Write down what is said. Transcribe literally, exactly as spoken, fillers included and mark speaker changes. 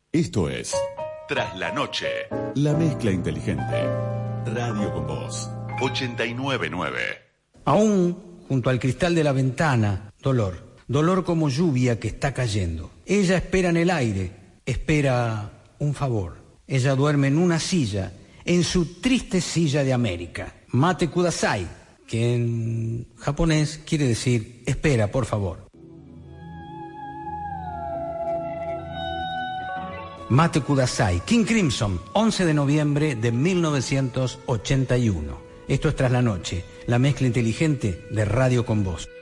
Speaker 1: Esto es
Speaker 2: Tras la Noche.
Speaker 1: La Mezcla Inteligente. Radio con Voz.
Speaker 2: ochenta y nueve punto nueve.
Speaker 3: Aún junto al cristal de la ventana, dolor. Dolor como lluvia que está cayendo. Ella espera en el aire, espera un favor. Ella duerme en una silla, en su triste silla de América. Mate kudasai, que en japonés quiere decir espera, por favor. Mate kudasai, King Crimson, once de noviembre de mil novecientos ochenta y uno. Esto es Tras la Noche, la mezcla inteligente de Radio con Voz.